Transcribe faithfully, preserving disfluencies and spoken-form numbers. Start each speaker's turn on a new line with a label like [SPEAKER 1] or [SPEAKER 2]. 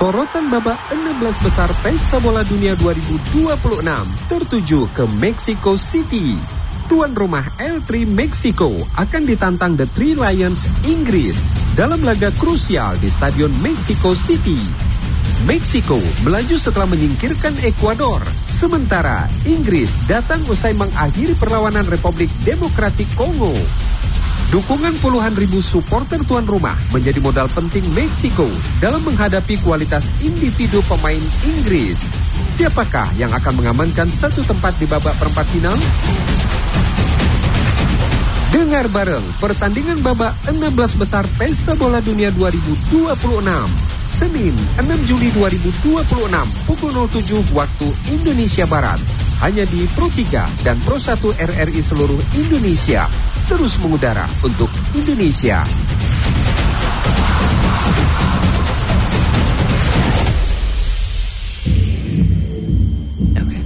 [SPEAKER 1] Sorotan babak enam belas besar Pesta Bola Dunia dua ribu dua puluh enam tertuju ke Mexico City. Tuan rumah L tiga Meksiko akan ditantang The Three Lions Inggris dalam laga krusial di Stadion Mexico City. Meksiko melaju setelah menyingkirkan Ekuador, sementara Inggris datang usai mengakhiri perlawanan Republik Demokratik Kongo. Dukungan puluhan ribu supporter tuan rumah menjadi modal penting Meksiko dalam menghadapi kualitas individu pemain Inggris. Siapakah yang akan mengamankan satu tempat di babak perempat final? Dengar bareng pertandingan babak enam belas besar Pesta Bola Dunia dua ribu dua puluh enam. Senin enam Juli dua ribu dua puluh enam pukul nol tujuh waktu Indonesia Barat. Hanya di Pro tiga dan Pro satu R R I seluruh Indonesia. Terus mengudara untuk Indonesia.